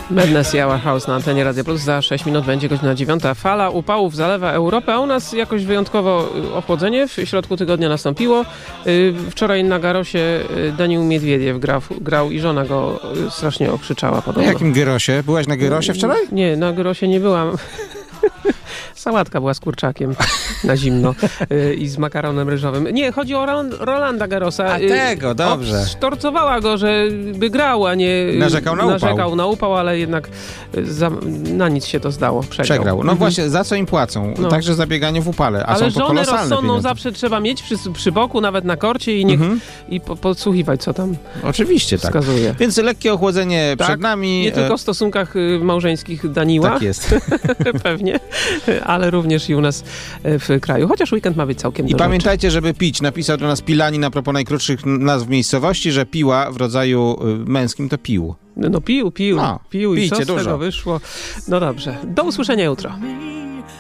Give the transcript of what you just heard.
Madness i Our House na antenie Radio Plus. Za 6 minut będzie godzina 9. Fala upałów zalewa Europę, a u nas jakoś wyjątkowo ochłodzenie w środku tygodnia nastąpiło. Wczoraj na Garosie Daniil Miedwiediew grał i żona go strasznie okrzyczała podobno. Na jakim Gyrosie? Byłaś na Gyrosie wczoraj? Nie, na Gyrosie nie byłam. Sałatka była z kurczakiem na zimno i z makaronem ryżowym. Nie, chodzi o Rolanda Garrosa. A tego, dobrze. Sztorcowała go, żeby grał, a nie narzekał na upał, ale jednak na nic się to zdało. Przegrał. No właśnie, za co im płacą? No. Także za bieganie w upale, ale są to kolosalne żonę rozsądną pieniądze. zawsze trzeba mieć przy boku, nawet na korcie i podsłuchiwać, co tam oczywiście wskazuje. Tak. Więc lekkie ochłodzenie przed nami. Nie tylko w stosunkach małżeńskich Daniła. Tak jest. Pewnie. Ale również i u nas w kraju. Chociaż weekend ma być całkiem dobry. I pamiętajcie, żeby pić. Napisał do nas Pilanin a propos najkrótszych nazw miejscowości, że piła w rodzaju męskim to pił. No pił i co z dużo. tego wyszło. No dobrze. Do usłyszenia jutro.